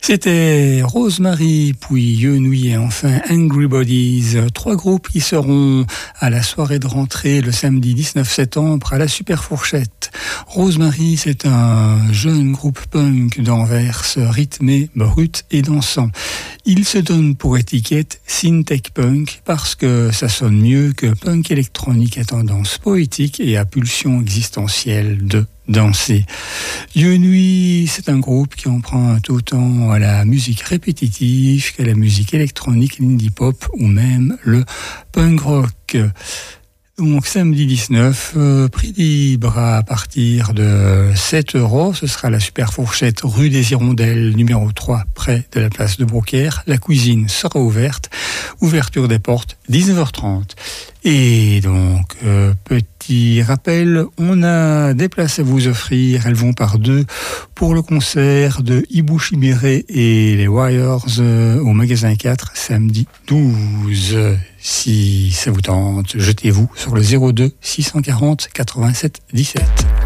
C'était Rosemary, puis You Nuit et enfin Angry Bodies. 3 groupes qui seront à la soirée de rentrée le samedi 19 septembre à la Super Fourchette. Rosemary, c'est un jeune groupe punk d'Anvers, rythmé, brut et dansant. Il se donne pour étiquette synth punk parce que ça sonne mieux que punk électronique à tendance poétique et à pulsion existentielle de danser. You Nuit, c'est un groupe qui emprunte autant à la musique répétitive qu'à la musique électronique, l'indie pop ou même le punk rock. Donc samedi 19, prix libre à partir de 7 €. Ce sera la Super Fourchette rue des Hirondelles, numéro 3, près de la place de Beaucaire. La cuisine sera ouverte. Ouverture des portes, 19h30. Et donc, petit rappel, on a des places à vous offrir. Elles vont par 2 pour le concert de Ibu Shimire et les Wires au magasin 4, samedi 12. Si ça vous tente, jetez-vous sur le 02 640 87 17.